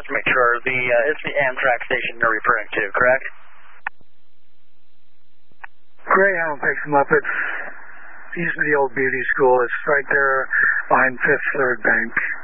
just to make sure, it's the Amtrak station you're referring to, correct? Greyhound picks them up at used to be the old beauty school. It's right there behind Fifth Third Bank.